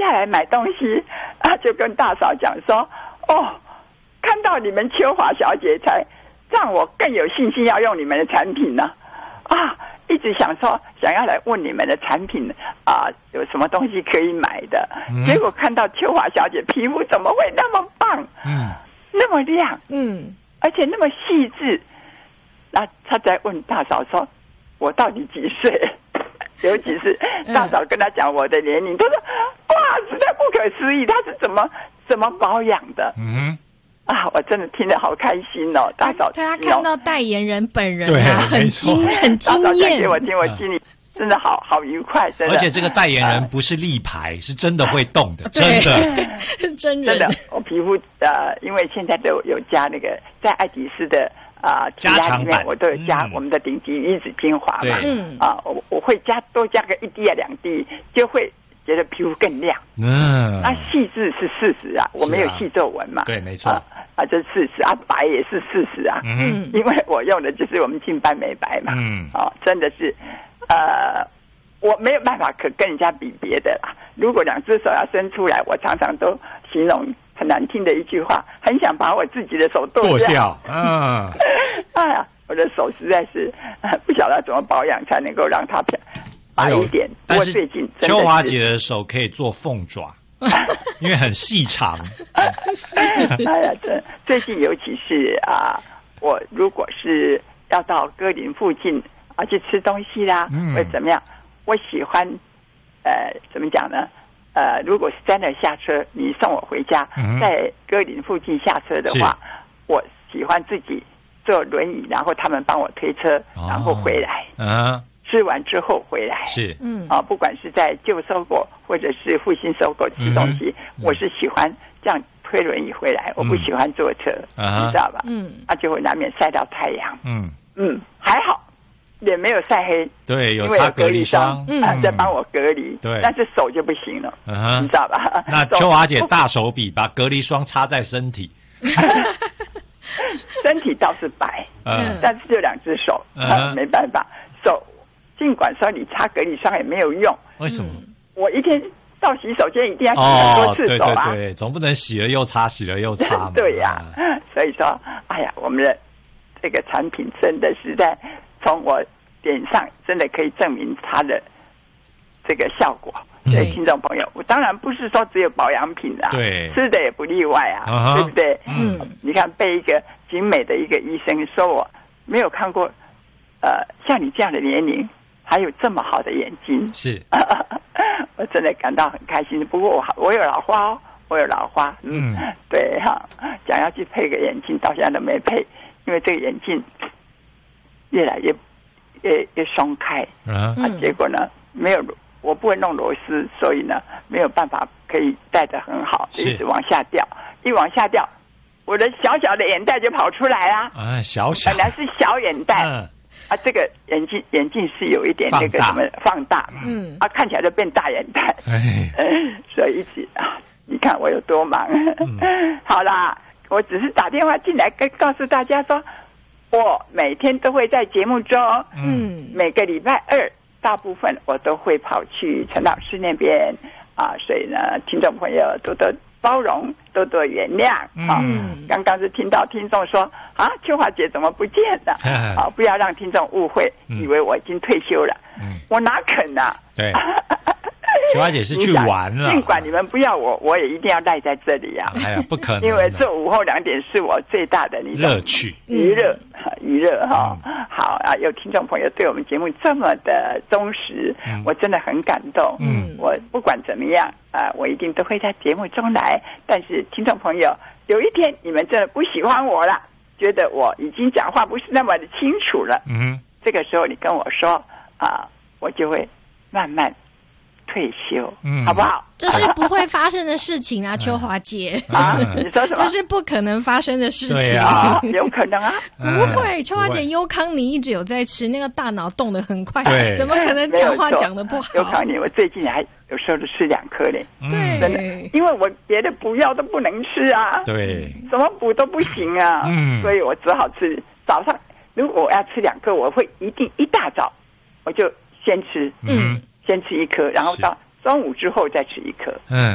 下来买东西就跟大嫂讲说，看到你们秋华小姐才让我更有信心要用你们的产品呢。一直想要来问你们的产品有什么东西可以买的，结果看到秋华小姐皮肤怎么会那么棒，那么亮，而且那么细致。那他在问大嫂说，我到底几岁？尤其是大嫂跟他讲我的年龄，他说哇，实在不可思议，他是怎么保养的？我真的听得好开心哦！大嫂， 他看到代言人本人很惊艳。 大嫂讲给我听，我心里真的好愉快，真的。 而且这个代言人不是立牌，是真的会动的，真的， 真人。 真的，我皮肤因为现在都有加那个在爱迪丝的加强版， 我都有加我们的顶级离子精华嘛，我会多加个1滴啊2滴，就会觉得皮肤更亮。那细致是40啊，我没有细皱纹嘛。 对，没错。 这40白也是40啊。因为我用的就是我们净斑美白嘛。真的是我没有办法可跟人家比别的啦。如果2只手要伸出来，我常常都形容很难听的一句话，很想把我自己的手剁掉。哎呀，我的手实在是不晓得怎么保养才能够让它白一点。 但是秋华姐的手可以做凤爪，因为很细长。 哎呀，最近尤其是我如果是要到歌林附近去吃东西啦，或者怎么样，我喜欢怎么讲呢？如果是在那下车，你送我回家，在歌林附近下车的话，我喜欢自己坐轮椅，然后他们帮我推车，然后回来。吃完之后回来是不管是在旧搜狗或者是复兴搜狗吃东西，我是喜欢这样推轮椅回来，我不喜欢坐车，你知道吧？就会难免晒到太阳。还好也没有晒黑， 对，有擦隔离霜在帮我隔离， 对， 但是手就不行了，你知道吧？ 那秋华姐大手笔把隔离霜擦在身体。 身体倒是白，但是就2只手，没办法。手尽管说你擦隔离霜也没有用， 为什么？ 我一天到洗手间一定要洗很多次手啊， 对，总不能洗了又擦，洗了又擦嘛。 对呀，所以说，哎呀，我们的这个产品真的是在从我脸上真的可以证明它的这个效果。所以听众朋友，我当然不是说只有保养品啊， 对， 吃的也不例外啊，对不对？你看被一个景美的一个医生说我没有看过，像你这样的年龄还有这么好的眼睛， 是， 我真的感到很开心。不过我有老花哦，我有老花，对想要去配个眼镜，到现在都没配，因为这个眼镜越来越松开结果呢没有。我不会弄螺丝，所以呢没有办法可以戴得很好，一直往下掉，一往下掉，我的小小的眼袋就跑出来啦。 小本来是小眼袋，这个眼镜是有一点那个什么放大，看起来就变大眼袋，所以一直你看我有多忙。好啦，我只是打电话进来告诉大家说，我每天都会在节目中，每个礼拜2。大部分我都会跑去陈老师那边所以呢，听众朋友多多包容，多多原谅刚刚是听到听众说秋华姐怎么不见了不要让听众误会，以为我已经退休了，我哪肯啊？ 对。秋华姐是去玩了， 尽管你们不要我也一定要赖在这里啊！ 哎呀，不可能， 因为这午后2点是我最大的乐趣、 娱乐好有听众朋友对我们节目这么的忠实，我真的很感动。我不管怎么样我一定都会在节目中来。但是听众朋友，有一天你们真的不喜欢我了，觉得我已经讲话不是那么的清楚了，这个时候你跟我说我就会慢慢退休，好不好？ 这是不会发生的事情啊，秋华姐你说什么？ 这是不可能发生的事情有可能不会。秋华姐，优康你一直有在吃，那个大脑动得很快，怎么可能讲话讲得不好？ 优康你，我最近还有时候都吃2颗嘞， 对， 真的，因为我别的补药都不能吃啊， 对， 什么补都不行啊，所以我只好吃。早上如果我要吃2颗，我会一定一大早我就先吃，先吃1颗，然后到中午之后再吃1颗。